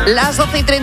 Las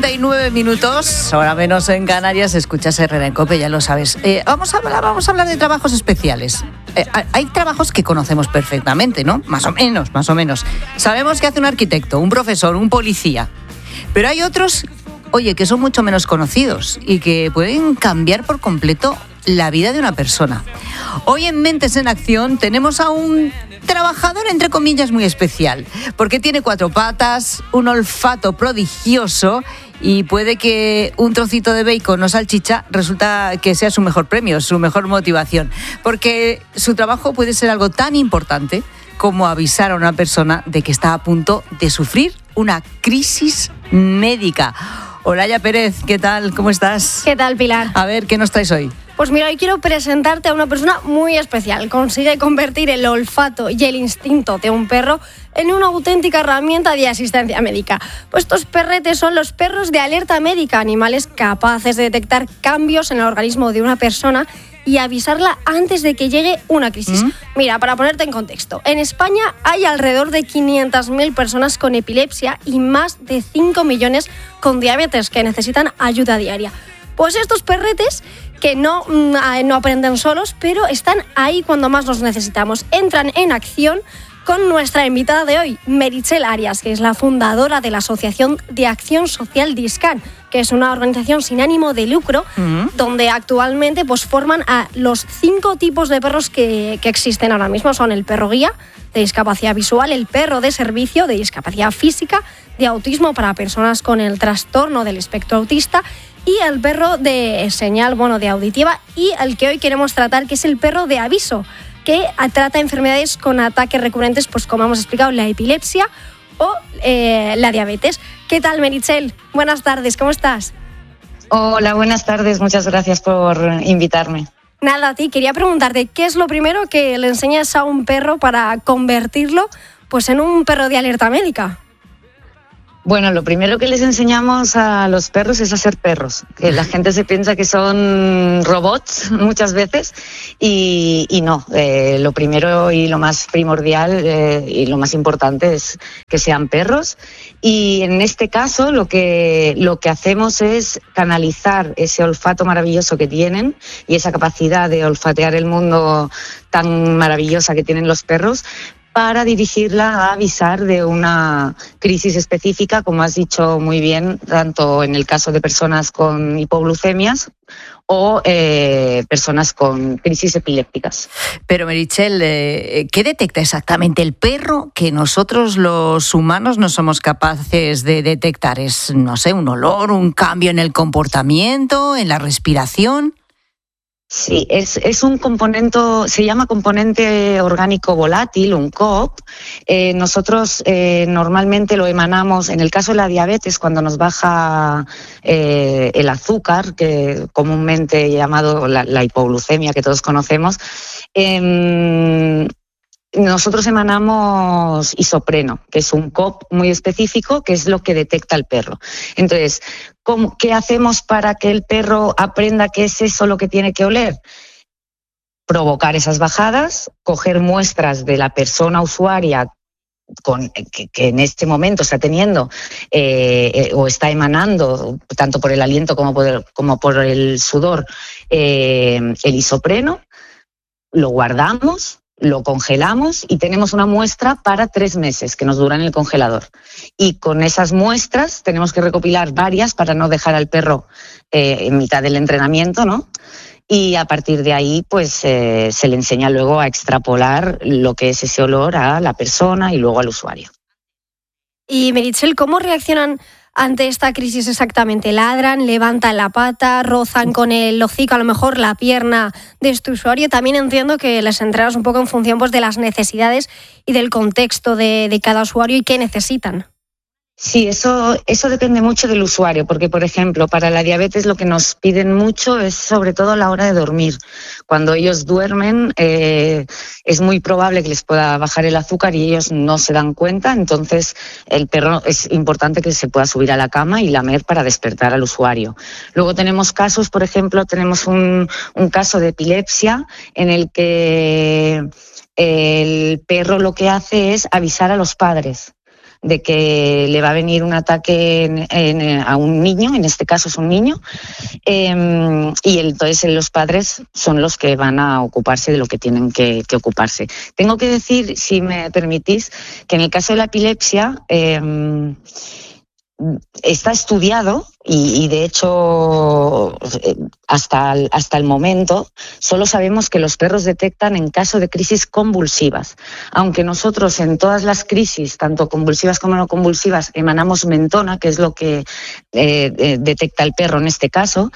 12:39, hora menos en Canarias, escuchas Herrera en COPE, ya lo sabes. Vamos a hablar de trabajos especiales. Hay trabajos que conocemos perfectamente, ¿no? Más o menos. Sabemos qué hace un arquitecto, un profesor, un policía. Pero hay otros, oye, que son mucho menos conocidos y que pueden cambiar por completo la vida de una persona. Hoy en Mentes en Acción tenemos a un trabajador, entre comillas, muy especial, porque tiene 4 patas, un olfato prodigioso y puede que un trocito de bacon o salchicha resulta que sea su mejor premio, su mejor motivación, porque su trabajo puede ser algo tan importante como avisar a una persona de que está a punto de sufrir una crisis médica. Olaya Pérez, ¿qué tal? ¿Cómo estás? ¿Qué tal, Pilar? A ver, ¿qué nos traes hoy? Pues mira, hoy quiero presentarte a una persona muy especial. Consigue convertir el olfato y el instinto de un perro en una auténtica herramienta de asistencia médica. Pues estos perretes son los perros de alerta médica, animales capaces de detectar cambios en el organismo de una persona y avisarla antes de que llegue una crisis. Mira, para ponerte en contexto, en España hay alrededor de 500.000 personas con epilepsia y más de 5 millones con diabetes que necesitan ayuda diaria. Pues estos perretes que no aprenden solos, pero están ahí cuando más los necesitamos. Entran en acción con nuestra invitada de hoy, Meritxell Arias, que es la fundadora de la Asociación de Acción Social Discan, que es una organización sin ánimo de lucro, donde actualmente pues forman a los 5 tipos de perros que existen ahora mismo. Son el perro guía, de discapacidad visual, el perro de servicio, de discapacidad física, de autismo para personas con el trastorno del espectro autista, y el perro de señal, de auditiva, y el que hoy queremos tratar, que es el perro de aviso, que trata enfermedades con ataques recurrentes, pues como hemos explicado, la epilepsia o la diabetes. ¿Qué tal, Meritxell? Buenas tardes, ¿cómo estás? Hola, buenas tardes, muchas gracias por invitarme. Nada, a ti, quería preguntarte, ¿qué es lo primero que le enseñas a un perro para convertirlo pues en un perro de alerta médica? Bueno, lo primero que les enseñamos a los perros es a ser perros. Que la gente se piensa que son robots muchas veces y no. Lo primero y lo más primordial y lo más importante es que sean perros. Y en este caso lo que hacemos es canalizar ese olfato maravilloso que tienen y esa capacidad de olfatear el mundo tan maravillosa que tienen los perros, para dirigirla a avisar de una crisis específica, como has dicho muy bien, tanto en el caso de personas con hipoglucemias o personas con crisis epilépticas. Pero Meritxell, ¿qué detecta exactamente el perro que nosotros los humanos no somos capaces de detectar? ¿Es, no sé, un olor, un cambio en el comportamiento, en la respiración? Sí, es un componente, se llama componente orgánico volátil, un COV. Nosotros normalmente lo emanamos, en el caso de la diabetes, cuando nos baja el azúcar, que comúnmente llamado la hipoglucemia, que todos conocemos, nosotros emanamos isopreno, que es un COV muy específico, que es lo que detecta el perro. Entonces, ¿qué hacemos para que el perro aprenda qué es eso lo que tiene que oler? Provocar esas bajadas, coger muestras de la persona usuaria que en este momento está teniendo o está emanando, tanto por el aliento como por el sudor, el isopreno, lo guardamos, lo congelamos y tenemos una muestra para 3 meses que nos dura en el congelador. Y con esas muestras tenemos que recopilar varias para no dejar al perro en mitad del entrenamiento, ¿no? Y a partir de ahí pues se le enseña luego a extrapolar lo que es ese olor a la persona y luego al usuario. Y Meritxell, ¿cómo reaccionan ante esta crisis exactamente? ¿Ladran, levantan la pata, rozan con el hocico a lo mejor la pierna de este usuario? También entiendo que les entrenas un poco en función pues, de las necesidades y del contexto de cada usuario y qué necesitan. Sí, eso depende mucho del usuario, porque, por ejemplo, para la diabetes lo que nos piden mucho es sobre todo a la hora de dormir. Cuando ellos duermen es muy probable que les pueda bajar el azúcar y ellos no se dan cuenta, entonces el perro es importante que se pueda subir a la cama y lamer para despertar al usuario. Luego tenemos casos, por ejemplo, tenemos un caso de epilepsia en el que el perro lo que hace es avisar a los padres. de que le va a venir un ataque a un niño, en este caso es un niño, y entonces los padres son los que van a ocuparse de lo que tienen que ocuparse. Tengo que decir, si me permitís, que en el caso de la epilepsia está estudiado y de hecho hasta el momento solo sabemos que los perros detectan en caso de crisis convulsivas. Aunque nosotros en todas las crisis, tanto convulsivas como no convulsivas, emanamos mentona, que es lo que detecta el perro en este caso,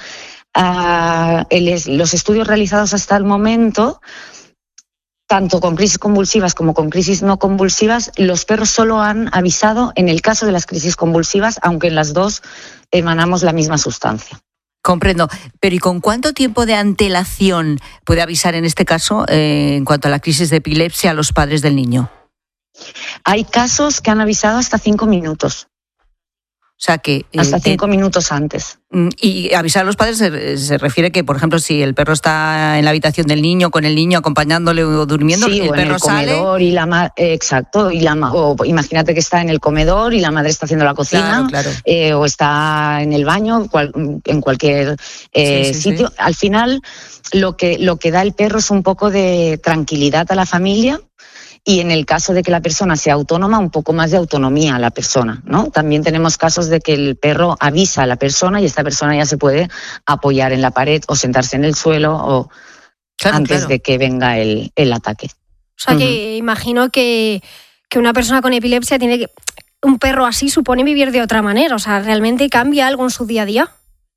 los estudios realizados hasta el momento, tanto con crisis convulsivas como con crisis no convulsivas, los perros solo han avisado en el caso de las crisis convulsivas, aunque en las dos emanamos la misma sustancia. Comprendo. Pero ¿y con cuánto tiempo de antelación puede avisar en este caso, en cuanto a la crisis de epilepsia, a los padres del niño? Hay casos que han avisado hasta 5 minutos. O sea que hasta 5 minutos antes. Y avisar a los padres se refiere que, por ejemplo, si el perro está en la habitación del niño, con el niño acompañándole o durmiendo, sí, el o perro en el comedor sale. Exacto, o imagínate que está en el comedor y la madre está haciendo la cocina, claro. O está en el baño, en cualquier sitio. Sí. Al final, lo que da el perro es un poco de tranquilidad a la familia. Y en el caso de que la persona sea autónoma, un poco más de autonomía a la persona, ¿no? También tenemos casos de que el perro avisa a la persona y esta persona ya se puede apoyar en la pared o sentarse en el suelo o antes de que venga el ataque. O sea, que imagino que una persona con epilepsia tiene que... Un perro así supone vivir de otra manera. O sea, ¿realmente cambia algo en su día a día?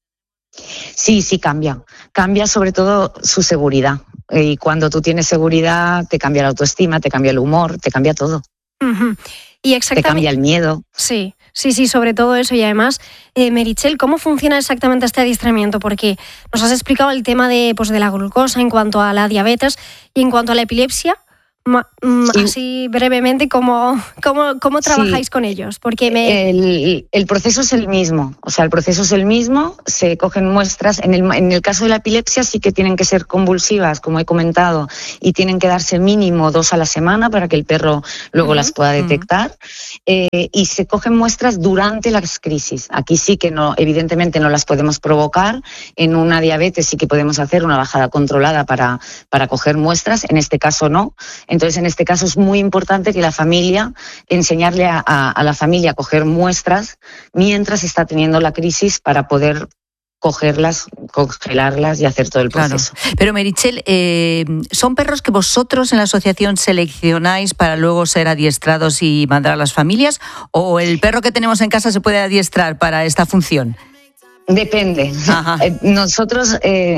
Sí, cambia. Cambia sobre todo su seguridad. Y cuando tú tienes seguridad, te cambia la autoestima, te cambia el humor, te cambia todo. Uh-huh. Y exactamente... Te cambia el miedo. Sí, sobre todo eso. Y además, Meritxell, ¿cómo funciona exactamente este adiestramiento? Porque nos has explicado el tema de la glucosa en cuanto a la diabetes y en cuanto a la epilepsia. Sí. Así brevemente, ¿cómo trabajáis con ellos? Porque el proceso es el mismo. O sea, el proceso es el mismo. Se cogen muestras. En el caso de la epilepsia sí que tienen que ser convulsivas, como he comentado, y tienen que darse mínimo 2 a la semana para que el perro luego las pueda detectar. Y se cogen muestras durante las crisis. Aquí sí que no, evidentemente no las podemos provocar. En una diabetes sí que podemos hacer una bajada controlada para coger muestras. En este caso no. Entonces, en este caso es muy importante que la familia, enseñarle a la familia a coger muestras mientras está teniendo la crisis para poder cogerlas, congelarlas y hacer todo el proceso. Claro. Pero Meritxell, ¿son perros que vosotros en la asociación seleccionáis para luego ser adiestrados y mandar a las familias? ¿O el perro que tenemos en casa se puede adiestrar para esta función? Depende. Nosotros,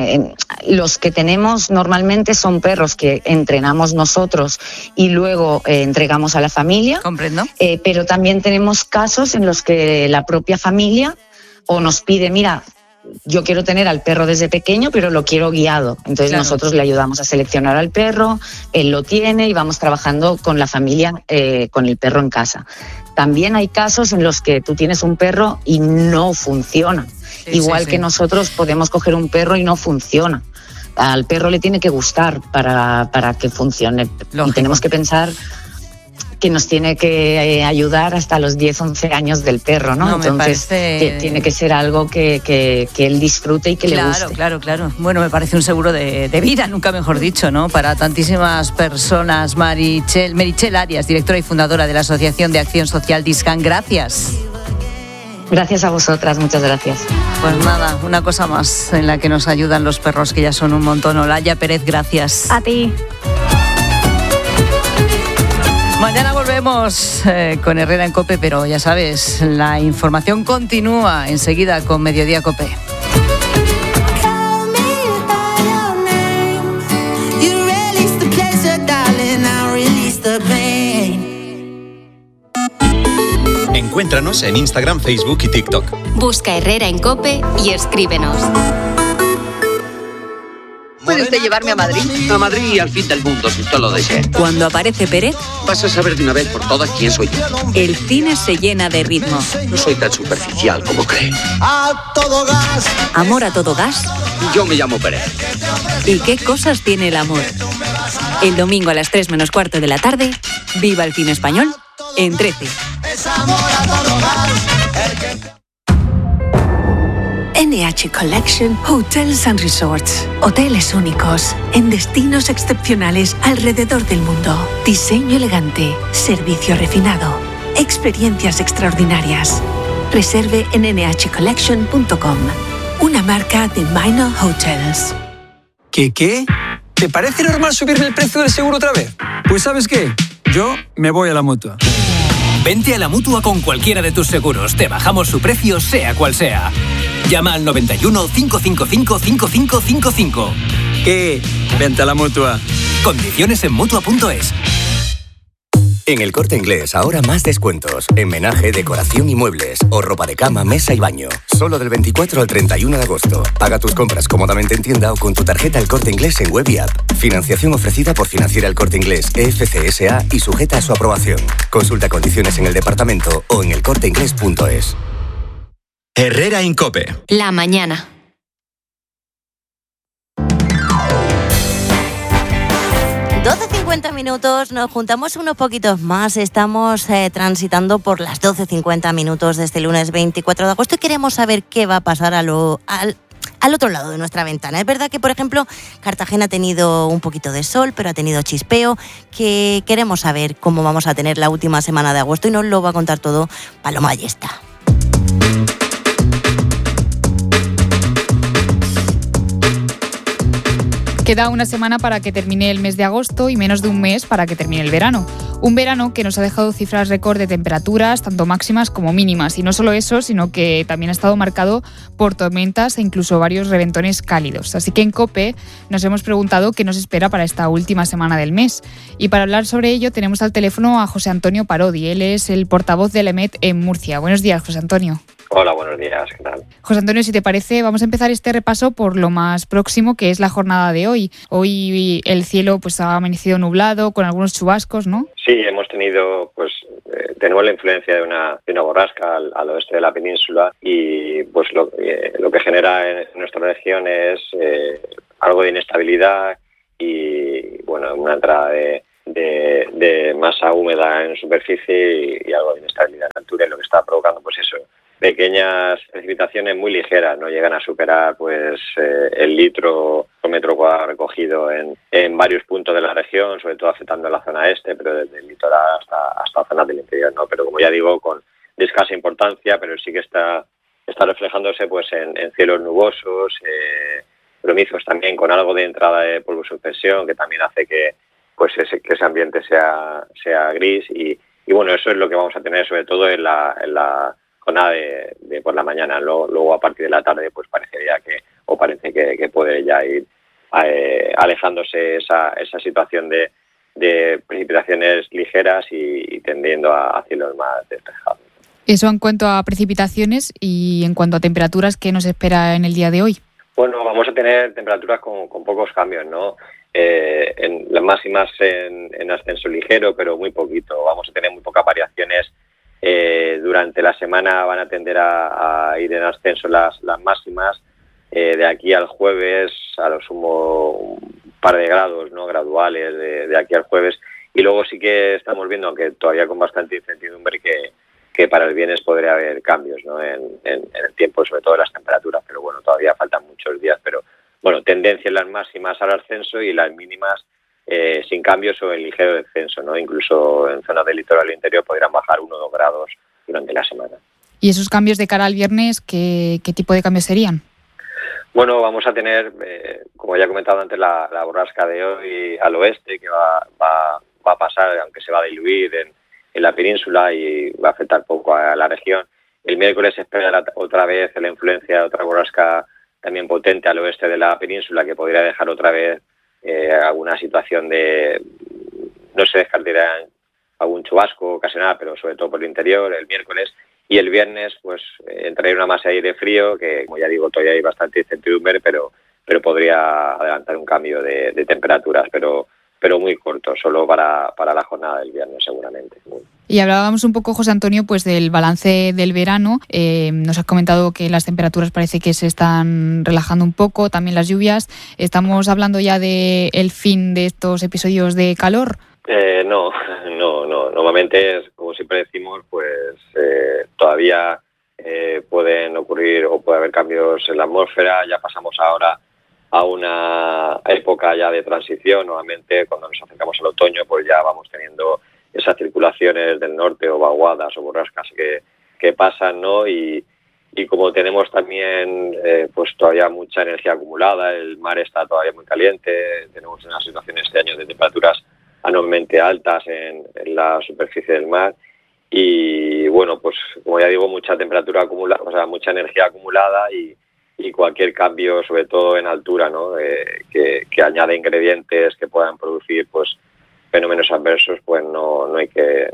los que tenemos normalmente son perros que entrenamos nosotros y luego entregamos a la familia. Comprendo. Pero también tenemos casos en los que la propia familia o nos pide, mira, yo quiero tener al perro desde pequeño, pero lo quiero guiado. Entonces nosotros le ayudamos a seleccionar al perro, él lo tiene y vamos trabajando con la familia, con el perro en casa. También hay casos en los que tú tienes un perro y no funciona. Igual que nosotros podemos coger un perro y no funciona. Al perro le tiene que gustar para que funcione. Lógico. Y tenemos que pensar que nos tiene que ayudar hasta los 10, 11 años del perro, ¿no? Entonces tiene que ser algo que él disfrute y que le guste. Claro. Bueno, me parece un seguro de vida, nunca mejor dicho, ¿no? Para tantísimas personas. Meritxell Arias, directora y fundadora de la Asociación de Acción Social Discan, gracias. Gracias a vosotras, muchas gracias. Pues nada, una cosa más en la que nos ayudan los perros, que ya son un montón. Olaya Pérez, gracias. A ti. Mañana volvemos con Herrera en COPE, pero ya sabes, la información continúa enseguida con Mediodía COPE. Encuéntranos en Instagram, Facebook y TikTok. Busca Herrera en COPE y escríbenos. ¿Puede usted llevarme a Madrid? A Madrid y al fin del mundo, si usted lo desea. Cuando aparece Pérez, vas a saber de una vez por todas quién soy yo. El cine se llena de ritmo. No soy tan superficial como cree. A todo gas. Amor a todo gas. Yo me llamo Pérez. ¿Y qué cosas tiene el amor? El domingo a las 3 menos cuarto de la tarde, viva el cine español en 13. es amor a todo gas. NH Collection Hotels and Resorts. Hoteles únicos, en destinos excepcionales alrededor del mundo. Diseño elegante, servicio refinado, experiencias extraordinarias. Reserve en nhcollection.com. Una marca de Minor Hotels. ¿Qué? ¿Te parece normal subirme el precio del seguro otra vez? Pues ¿sabes qué? Yo me voy a la Mutua. Vente a la Mutua con cualquiera de tus seguros. Te bajamos su precio, sea cual sea. Llama al 91 555 5555. ¿Qué? Vente a la Mutua. Condiciones en Mutua.es. En El Corte Inglés, ahora más descuentos. En menaje, decoración y muebles. O ropa de cama, mesa y baño. Solo del 24 al 31 de agosto. Paga tus compras cómodamente en tienda o con tu tarjeta El Corte Inglés en web y app. Financiación ofrecida por Financiera El Corte Inglés, EFC SA y sujeta a su aprobación. Consulta condiciones en el departamento o en elcorteinglés.es. Herrera Incope. La mañana. Minutos, nos juntamos unos poquitos más. Estamos transitando por las 12:50 minutos de este lunes 24 de agosto y queremos saber qué va a pasar al otro lado de nuestra ventana. Es verdad que, por ejemplo, Cartagena ha tenido un poquito de sol, pero ha tenido chispeo, que queremos saber cómo vamos a tener la última semana de agosto y nos lo va a contar todo Paloma Ayesta. Queda una semana para que termine el mes de agosto y menos de un mes para que termine el verano. Un verano que nos ha dejado cifras récord de temperaturas, tanto máximas como mínimas. Y no solo eso, sino que también ha estado marcado por tormentas e incluso varios reventones cálidos. Así que en COPE nos hemos preguntado qué nos espera para esta última semana del mes. Y para hablar sobre ello tenemos al teléfono a José Antonio Parodi. Él es el portavoz del EMET en Murcia. Buenos días, José Antonio. Hola, buenos días, ¿qué tal? José Antonio, si te parece, vamos a empezar este repaso por lo más próximo, que es la jornada de hoy. Hoy el cielo pues ha amanecido nublado, con algunos chubascos, ¿no? Sí, hemos tenido, tenemos la influencia de una borrasca al oeste de la península y pues lo que genera en nuestra región es algo de inestabilidad y, bueno, una entrada de masa húmeda en superficie y algo de inestabilidad en altura, y lo que está provocando, pues eso, pequeñas precipitaciones muy ligeras, no llegan a superar el litro por metro cuadrado recogido en varios puntos de la región, sobre todo afectando a la zona este, pero desde el litoral hasta zonas del interior, ¿no? Pero como ya digo, de escasa importancia, pero sí que está reflejándose en cielos nubosos, bromizos también, con algo de entrada de polvo de suspensión, que también hace que ese ambiente sea gris y bueno, eso es lo que vamos a tener sobre todo en la jornada de por la mañana. Luego a partir de la tarde pues parece que puede ya ir alejándose esa situación de precipitaciones ligeras y tendiendo a cielos más despejados. Eso en cuanto a precipitaciones, y en cuanto a temperaturas, ¿qué nos espera en el día de hoy? Bueno, vamos a tener temperaturas con pocos cambios, ¿no? En las máximas en ascenso ligero, pero muy poquito. Vamos a tener muy pocas variaciones. Durante la semana van a tender a ir en ascenso las máximas. De aquí al jueves, a lo sumo un par de grados, ¿no?, graduales de aquí al jueves. Y luego sí que estamos viendo, aunque todavía con bastante incertidumbre, que para el viernes podría haber cambios, ¿no?, en el tiempo, sobre todo en las temperaturas. Pero bueno, todavía faltan muchos días. Pero bueno, tendencia en las máximas al ascenso y las mínimas sin cambios o en ligero descenso, ¿no? Incluso en zonas del litoral interior podrían bajar 1 o 2 grados durante la semana. ¿Y esos cambios de cara al viernes, qué tipo de cambios serían? Bueno, vamos a tener, como ya he comentado antes, la borrasca de hoy al oeste, que va a pasar, aunque se va a diluir en la península y va a afectar poco a la región. El miércoles se espera otra vez la influencia de otra borrasca también potente al oeste de la península, que podría dejar otra vez alguna situación no se descartaría algún chubasco ocasional, pero sobre todo por el interior el miércoles. Y el viernes pues entraría una masa de aire frío que, como ya digo, todavía hay bastante incertidumbre, pero podría adelantar un cambio de temperaturas, pero muy corto, solo para la jornada del viernes seguramente. Y hablábamos un poco, José Antonio, pues del balance del verano. Nos has comentado que las temperaturas parece que se están relajando un poco, también las lluvias. ¿Estamos hablando ya del fin de estos episodios de calor? No. Normalmente, como siempre decimos, pues todavía pueden ocurrir o puede haber cambios en la atmósfera. Ya pasamos ahora a una época ya de transición. Nuevamente, cuando nos acercamos al otoño, pues ya vamos teniendo esas circulaciones del norte o vaguadas o borrascas que pasan, ¿no? Y como tenemos también pues todavía mucha energía acumulada, el mar está todavía muy caliente, tenemos una situación este año de temperaturas anualmente altas en la superficie del mar y bueno, pues como ya digo, mucha temperatura acumulada, o sea, mucha energía acumulada y cualquier cambio, sobre todo en altura, ¿no? Que añade ingredientes que puedan producir pues fenómenos adversos, pues no hay que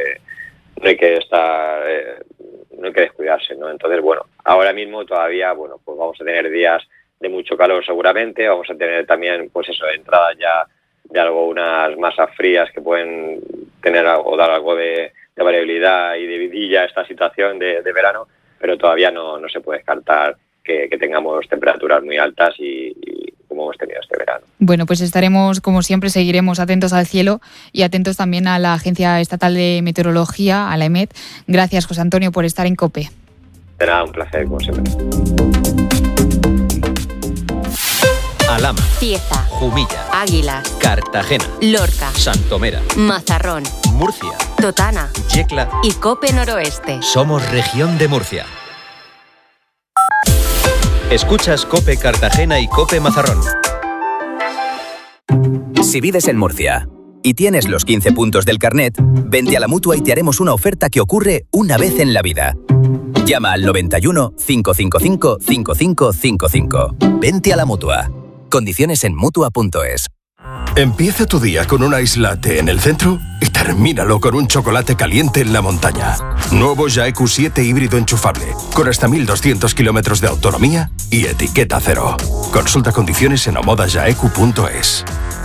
descuidarse, ¿no? Entonces, bueno, ahora mismo todavía, bueno, pues vamos a tener días de mucho calor seguramente, vamos a tener también, pues eso, entradas ya de unas masas frías que pueden tener o dar algo de variabilidad y de vidilla a esta situación de verano, pero todavía no se puede descartar que tengamos temperaturas muy altas y como hemos tenido este verano. Bueno, pues estaremos, como siempre, seguiremos atentos al cielo y atentos también a la Agencia Estatal de Meteorología, a la EMET. Gracias, José Antonio, por estar en COPE. De nada, un placer, como siempre. Alhama, Cieza, Jumilla, Águilas, Cartagena, Lorca, Santomera, Mazarrón, Murcia, Totana Yecla y COPE Noroeste. Somos Región de Murcia. Escuchas COPE Cartagena y COPE Mazarrón. Si vives en Murcia y tienes los 15 puntos del carnet, vente a la Mutua y te haremos una oferta que ocurre una vez en la vida. Llama al 91 555 5555. Vente a la Mutua. Condiciones en Mutua.es. Empieza tu día con un ice latte en el centro y termínalo con un chocolate caliente en la montaña. Nuevo Jaeku 7 híbrido enchufable, con hasta 1200 kilómetros de autonomía y etiqueta cero. Consulta condiciones en omodajaeku.es.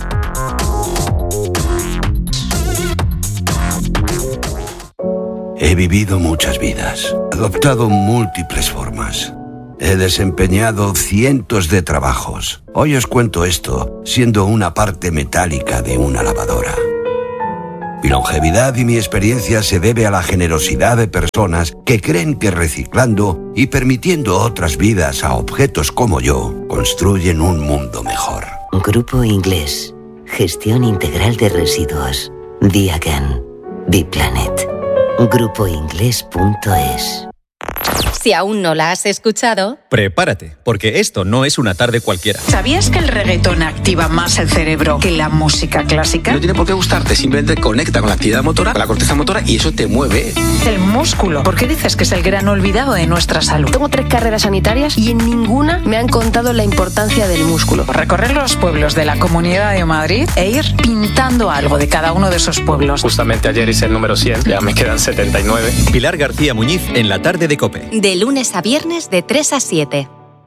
He vivido muchas vidas, adoptado múltiples formas. He desempeñado cientos de trabajos. Hoy os cuento esto, siendo una parte metálica de una lavadora. Mi longevidad y mi experiencia se debe a la generosidad de personas que creen que reciclando y permitiendo otras vidas a objetos como yo, construyen un mundo mejor. Grupo Inglés. Gestión integral de residuos. Diagan. Biplanet. Grupoinglés.es. Si aún no la has escuchado, prepárate, porque esto no es una tarde cualquiera. ¿Sabías que el reggaetón activa más el cerebro que la música clásica? No tiene por qué gustarte, simplemente conecta con la actividad motora, con la corteza motora y eso te mueve. El músculo. ¿Por qué dices que es el gran olvidado de nuestra salud? Tengo 3 carreras sanitarias y en ninguna me han contado la importancia del músculo. Recorrer los pueblos de la Comunidad de Madrid e ir pintando algo de cada uno de esos pueblos. Justamente ayer hice el número 100, ya me quedan 79. Pilar García Muñiz en la tarde de COPE. De lunes a viernes de 3 a 7.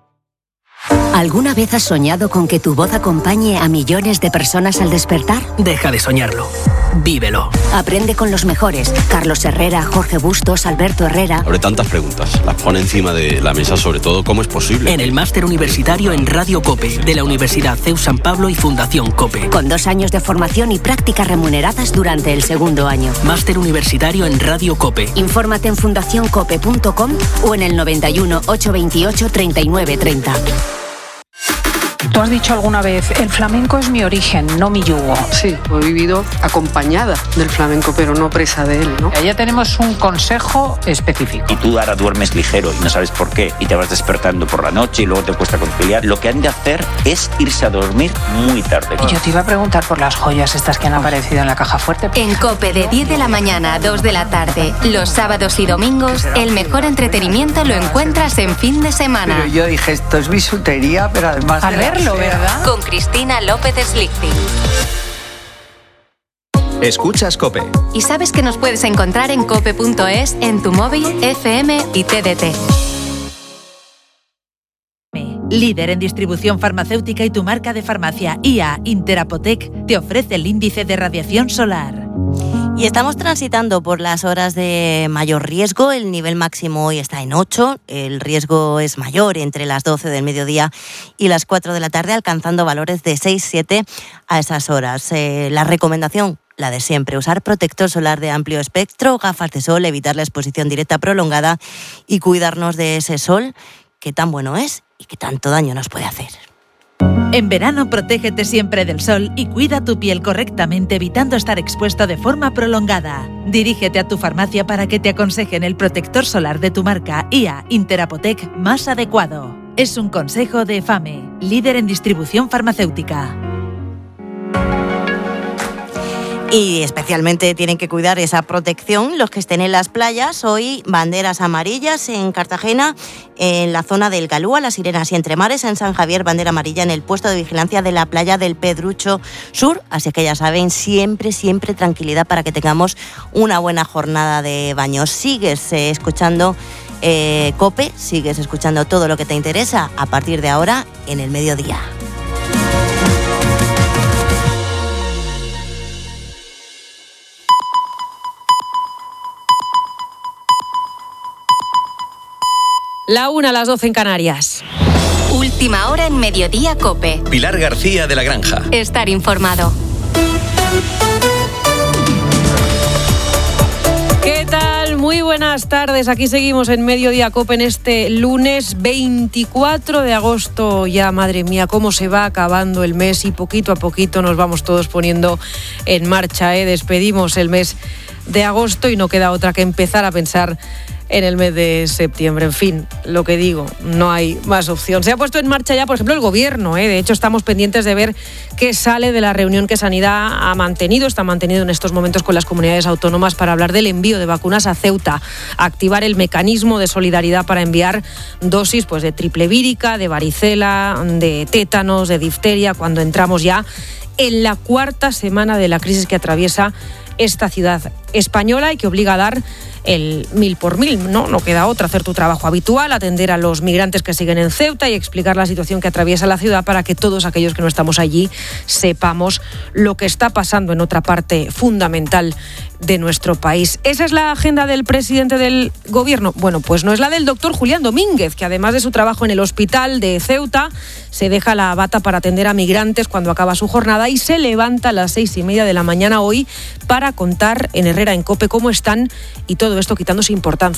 ¿Alguna vez has soñado con que tu voz acompañe a millones de personas al despertar? Deja de soñarlo. Vívelo. Aprende con los mejores. Carlos Herrera, Jorge Bustos, Alberto Herrera. Abre tantas preguntas. Las pone encima de la mesa, sobre todo, ¿cómo es posible? En el máster universitario en Radio COPE, de la Universidad CEU San Pablo y Fundación COPE. Con 2 años de formación y prácticas remuneradas durante el segundo año. Máster universitario en Radio COPE. Infórmate en fundacioncope.com o en el 91 828 39 30. Tú has dicho alguna vez, el flamenco es mi origen, no mi yugo. Sí, he vivido acompañada del flamenco, pero no presa de él, ¿no? Allá tenemos un consejo específico. Y tú ahora duermes ligero y no sabes por qué, y te vas despertando por la noche y luego te cuesta conciliar. Lo que han de hacer es irse a dormir muy tarde. Y yo te iba a preguntar por las joyas estas que han aparecido en la caja fuerte. En COPE de 10 de la mañana a 2 de la tarde, los sábados y domingos, el mejor entretenimiento lo encuentras en fin de semana. Pero yo dije, esto es bisutería, pero además al verlo, ¿verdad? Con Cristina López Slichting. Escuchas COPE. Y sabes que nos puedes encontrar en cope.es, en tu móvil, FM y TDT. Líder en distribución farmacéutica y tu marca de farmacia, IA Interapotec, te ofrece el índice de radiación solar. Y estamos transitando por las horas de mayor riesgo. El nivel máximo hoy está en 8. El riesgo es mayor entre las 12 del mediodía y las 4 de la tarde, alcanzando valores de 6-7 a esas horas. La recomendación, la de siempre, usar protector solar de amplio espectro, gafas de sol, evitar la exposición directa prolongada y cuidarnos de ese sol que tan bueno es y que tanto daño nos puede hacer. En verano, protégete siempre del sol y cuida tu piel correctamente, evitando estar expuesto de forma prolongada. Dirígete a tu farmacia para que te aconsejen el protector solar de tu marca IA Interapotec más adecuado. Es un consejo de FAME, líder en distribución farmacéutica. Y especialmente tienen que cuidar esa protección los que estén en las playas. Hoy banderas amarillas en Cartagena, en la zona del Galúa, Las Sirenas y Entremares. En San Javier, bandera amarilla en el puesto de vigilancia de la playa del Pedrucho Sur. Así que ya saben, siempre tranquilidad para que tengamos una buena jornada de baño. Sigues escuchando COPE, sigues escuchando todo lo que te interesa a partir de ahora en el mediodía. La 1 a las 12 en Canarias. Última hora en Mediodía COPE. Pilar García de la Granja. Estar informado. ¿Qué tal? Muy buenas tardes. Aquí seguimos en Mediodía COPE en este lunes 24 de agosto. Ya, madre mía, cómo se va acabando el mes y poquito a poquito nos vamos todos poniendo en marcha. Despedimos el mes de agosto y no queda otra que empezar a pensar en el mes de septiembre. En fin, lo que digo, no hay más opción. Se ha puesto en marcha ya, por ejemplo, el Gobierno. De hecho, estamos pendientes de ver qué sale de la reunión que Sanidad está mantenido en estos momentos con las comunidades autónomas para hablar del envío de vacunas a Ceuta, activar el mecanismo de solidaridad para enviar dosis de triple vírica, de varicela, de tétanos, de difteria, cuando entramos ya en la cuarta semana de la crisis que atraviesa esta ciudad española y que obliga a dar el 1000 por 1000, no queda otra, hacer tu trabajo habitual, atender a los migrantes que siguen en Ceuta y explicar la situación que atraviesa la ciudad para que todos aquellos que no estamos allí sepamos lo que está pasando en otra parte fundamental de nuestro país. ¿Esa es la agenda del presidente del Gobierno? Bueno, pues no es la del doctor Julián Domínguez, que además de su trabajo en el hospital de Ceuta, se deja la bata para atender a migrantes cuando acaba su jornada y se levanta a las 6:30 de la mañana hoy para contar en Herrera en COPE cómo están y todo esto quitándose importancia.